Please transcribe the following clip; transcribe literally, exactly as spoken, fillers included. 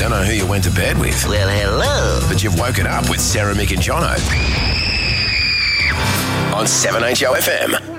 Don't know who you went to bed with. Well, hello. But you've woken up with Sarah, Mick and Jono on seven H O F M.